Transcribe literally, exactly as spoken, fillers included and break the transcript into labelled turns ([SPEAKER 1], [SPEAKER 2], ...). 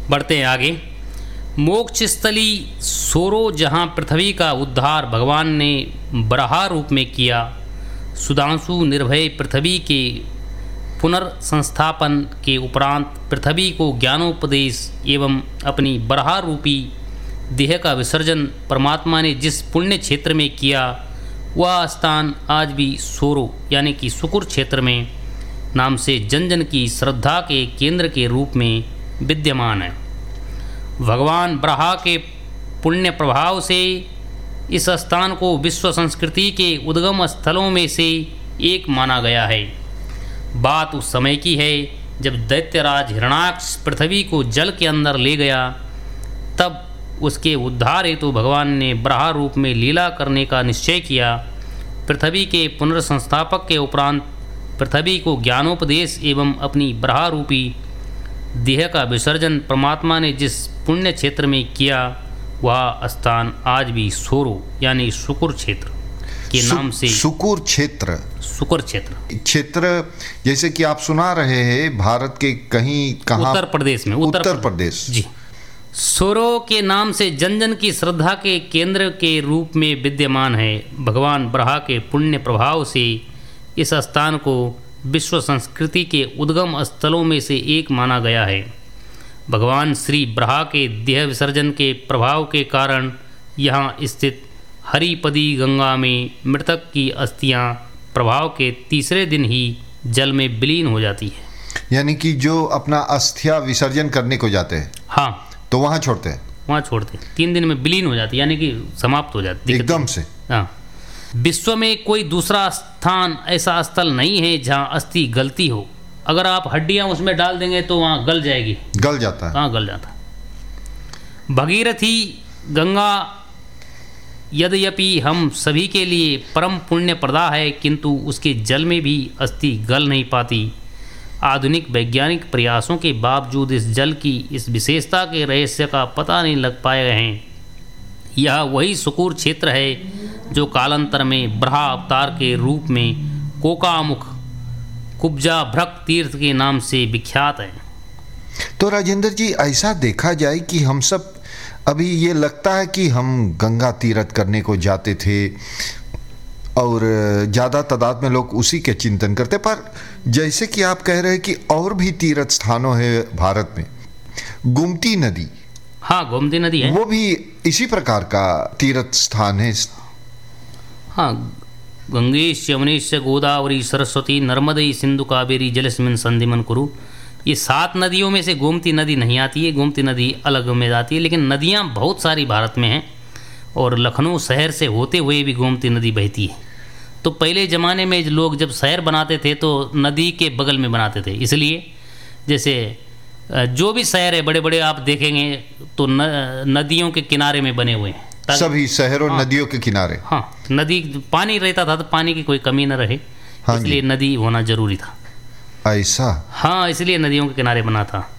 [SPEAKER 1] बढ़ते हैं आगे। मोक्ष स्थली सोरो, जहाँ पृथ्वी का उद्धार भगवान ने बराह रूप में किया, सुधांशु निर्भय पृथ्वी के पुनर्संस्थापन के उपरांत पृथ्वी को ज्ञानोपदेश एवं अपनी बराह रूपी देह का विसर्जन परमात्मा ने जिस पुण्य क्षेत्र में किया, वह स्थान आज भी सोरो यानी कि सुकुर क्षेत्र में नाम से जन जन की श्रद्धा के केंद्र के रूप में विद्यमान है। भगवान बराह के पुण्य प्रभाव से इस स्थान को विश्व संस्कृति के उद्गम स्थलों में से एक माना गया है। बात उस समय की है जब दैत्यराज हिरण्याक्ष पृथ्वी को जल के अंदर ले गया, तब उसके उद्धार हेतु तो भगवान ने बराह रूप में लीला करने का निश्चय किया। पृथ्वी के पुनर्संस्थापक के उपरांत पृथ्वी को ज्ञानोपदेश एवं अपनी बराह रूपी देह का विसर्जन परमात्मा ने जिस पुण्य क्षेत्र में किया, वह स्थान आज भी सोरो यानी शुकुर क्षेत्र के
[SPEAKER 2] सु,
[SPEAKER 1] नाम से
[SPEAKER 2] शुकुर क्षेत्र
[SPEAKER 1] शुकुर क्षेत्र
[SPEAKER 2] क्षेत्र जैसे कि आप सुना रहे हैं भारत के कहीं कहाँ,
[SPEAKER 1] उत्तर प्रदेश में उत्तर,
[SPEAKER 2] उत्तर प्रदेश
[SPEAKER 1] जी। सोरो के नाम से जन जन की श्रद्धा के केंद्र के रूप में विद्यमान है। भगवान बराह के पुण्य प्रभाव से इस स्थान को विश्व संस्कृति के उद्गम स्थलों में से एक माना गया है। भगवान श्री बराह के देह विसर्जन के प्रभाव के कारण यहाँ स्थित हरिपदी गंगा में मृतक की अस्थियाँ प्रभाव के तीसरे दिन ही जल में विलीन हो जाती है।
[SPEAKER 2] यानी कि जो अपना अस्थिया विसर्जन करने को जाते हैं,
[SPEAKER 1] हाँ,
[SPEAKER 2] तो वहाँ छोड़ते हैं,
[SPEAKER 1] वहाँ छोड़ते हैं, तीन दिन में विलीन हो जाती है, यानी कि समाप्त हो जाती है
[SPEAKER 2] एकदम से।
[SPEAKER 1] हाँ, विश्व में कोई दूसरा स्थान ऐसा स्थल नहीं है जहाँ अस्थि गलती हो। अगर आप हड्डियाँ उसमें डाल देंगे तो वहाँ गल जाएगी,
[SPEAKER 2] गल जाता है,
[SPEAKER 1] हाँ गल जाता है। भगीरथी गंगा यद्यपि हम सभी के लिए परम पुण्य प्रदा है, किंतु उसके जल में भी अस्थि गल नहीं पाती। आधुनिक वैज्ञानिक प्रयासों के बावजूद इस जल की इस विशेषता के रहस्य का पता नहीं लग पाए गए हैं। यह वही सुकुर क्षेत्र है जो कालांतर में बराह अवतार के रूप में कोकामुख कुब्जा भ्रक तीर्थ के नाम से विख्यात है।
[SPEAKER 2] तो राजेंद्र जी, ऐसा देखा जाए कि हम सब अभी ये लगता है कि हम गंगा तीर्थ करने को जाते थे और ज़्यादा तादाद में लोग उसी के चिंतन करते, पर जैसे कि आप कह रहे हैं कि और भी तीर्थ स्थानों है भारत में। गोमती नदी,
[SPEAKER 1] हाँ गोमती नदी है,
[SPEAKER 2] वो भी इसी प्रकार का तीर्थ स्थान है।
[SPEAKER 1] हाँ, गंगेश यमुनेश गोदावरी सरस्वती नर्मदे सिंधु कावेरी जलस्मिन् सन्धिमन् कुरु, ये सात नदियों में से गोमती नदी नहीं आती है। गोमती नदी अलग में आती है, लेकिन नदियाँ बहुत सारी भारत में हैं और लखनऊ शहर से होते हुए भी गोमती नदी बहती है। तो पहले ज़माने में लोग जब शहर बनाते थे तो नदी के बगल में बनाते थे, इसलिए जैसे जो भी शहर है बड़े बड़े आप देखेंगे तो न, नदियों के किनारे में बने हुए हैं।
[SPEAKER 2] सभी शहरों
[SPEAKER 1] हाँ,
[SPEAKER 2] नदियों के किनारे,
[SPEAKER 1] हाँ, नदी पानी रहता था तो पानी की कोई कमी न रहे,
[SPEAKER 2] हाँ,
[SPEAKER 1] इसलिए नदी होना जरूरी था।
[SPEAKER 2] ऐसा,
[SPEAKER 1] हाँ, इसलिए नदियों के किनारे बना था।